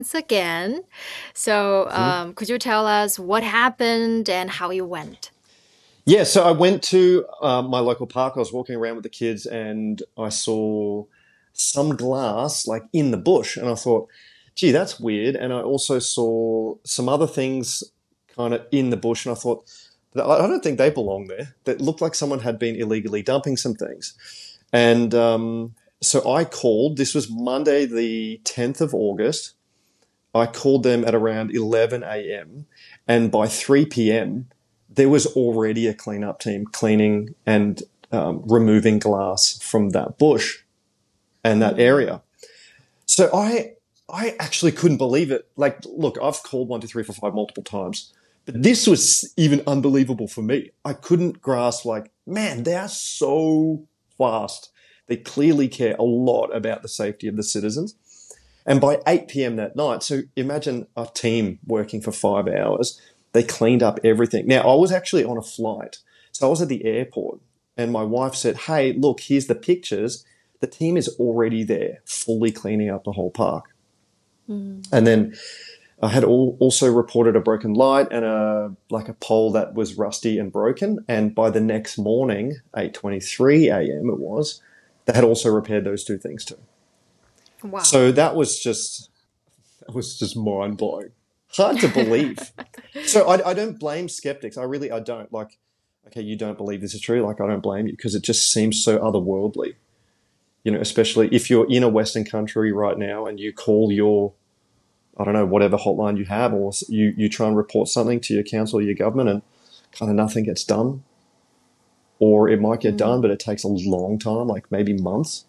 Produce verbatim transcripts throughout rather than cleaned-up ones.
Once again. So, Mhm. um, could you tell us what happened and how you went? Yeah, so I went to um, my local park. I was walking around with the kids and I saw some glass like in the bush. And I thought, gee, that's weird. And I also saw some other things kind of in the bush. And I thought, I I don't think they belong there. That looked like someone had been illegally dumping some things. And um, so I called. This was Monday, the tenth of August. I called them at around eleven a m. And by three p m, there was already a cleanup team cleaning and um, removing glass from that bush and that Mm, area. So I, I actually couldn't believe it. Like, look, I've called one, two, three, four, five multiple times, but this was even unbelievable for me. I couldn't grasp, like, man, they are so fast. They clearly care a lot about the safety of the citizens. And by eight p m that night, so imagine a team working for five hours, they cleaned up everything. Now, I was actually on a flight. So I was at the airport and my wife said, hey, look, here's the pictures. The team is already there, fully cleaning up the whole park. mm. And then I had all, also reported a broken light and a like a pole that was rusty and broken. And by the next morning, eight twenty-three a m it was, they had also repaired those two things too. Wow. So that was just It was just mind blowing. Hard to believe. So I, I don't blame skeptics. I really I don't like. Okay, you don't believe this is true. Like I don't blame you because it just seems so otherworldly. You know, especially if you're in a Western country right now and you call your I don't know whatever hotline you have, or you you try and report something to your council or your government, and kind of nothing gets done, or it might get done, Mm, but it takes a long time, like maybe months.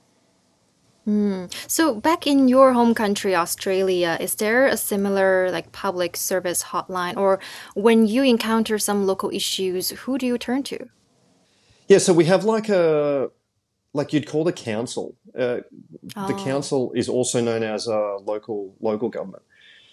mm. So, back in your home country, Australia, is there a similar like public service hotline, or when you encounter some local issues, who do you turn to? Yeah, so we have like a like you'd call the council. Uh, the Oh, council is also known as a local local government.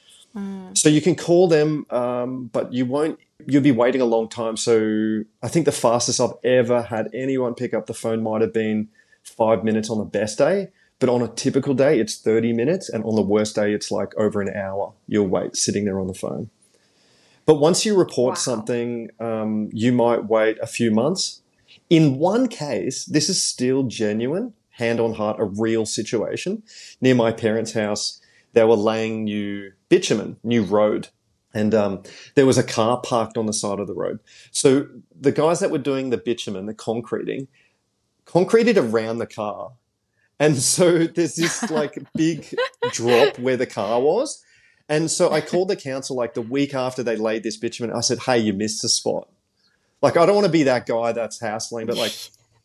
mm, So you can call them, um, but you won't. You'll be waiting a long time. So I think the fastest I've ever had anyone pick up the phone might have been five minutes on the best day. But on a typical day, it's thirty minutes, and on the worst day, it's like over an hour. You'll wait sitting there on the phone. But once you report wow. something, um, you might wait a few months. In one case, this is still genuine, hand on heart, a real situation. Near my parents' house, they were laying new bitumen, new road, and um, there was a car parked on the side of the road. So the guys that were doing the bitumen, the concreting, concreted around the car. And so there's this like big drop where the car was. And so I called the council like the week after they laid this bitumen. I said, hey, you missed a spot. Like, I don't want to be that guy that's hassling, but like,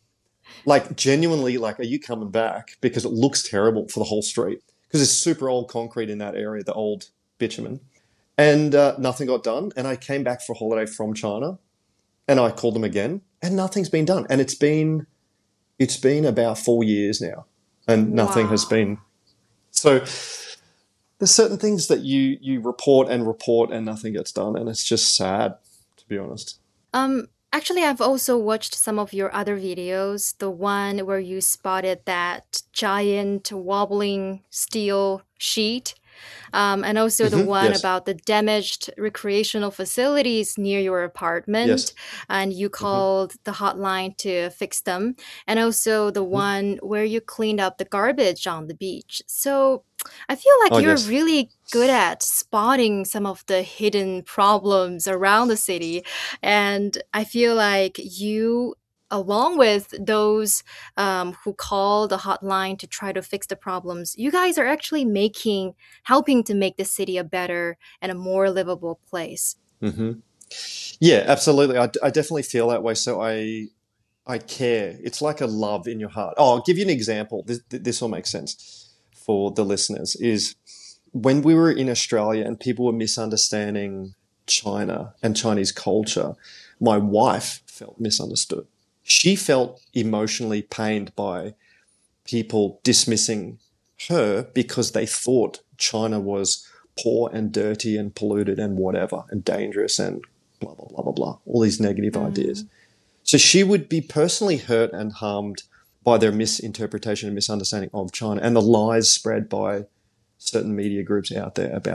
like genuinely, like, are you coming back? Because it looks terrible for the whole street. Because it's super old concrete in that area, the old bitumen. And uh, nothing got done. And I came back for a holiday from China and I called them again and nothing's been done. And it's been, it's been about four years now and nothing has Wow. been. So there's certain things that you, you report and report and nothing gets done. And it's just sad, to be honest. Um, actually, I've also watched some of your other videos, the one where you spotted that giant wobbling steel sheet, um, and also the Hmm. one Yes. about the damaged recreational facilities near your apartment, Yes. and you Hmm. called the hotline to fix them, and also the Hmm. one where you cleaned up the garbage on the beach. So I feel like Oh, you're yes. really good at spotting some of the hidden problems around the city. And I feel like you, along with those um, who call the hotline to try to fix the problems, you guys are actually making, helping to make the city a better and a more livable place. Hmm. Yeah, absolutely. I, I definitely feel that way. So I I care. It's like a love in your heart. Oh, I'll give you an example. This this will make sense for the listeners. Is when we were in Australia and people were misunderstanding China and Chinese culture, my wife felt misunderstood. She felt emotionally pained by people dismissing her because they thought China was poor and dirty and polluted and whatever and dangerous and blah, blah, blah, blah, blah, all these negative ideas. Mm, So she would be personally hurt and harmed by their misinterpretation and misunderstanding of China and the lies spread by certain media groups out there about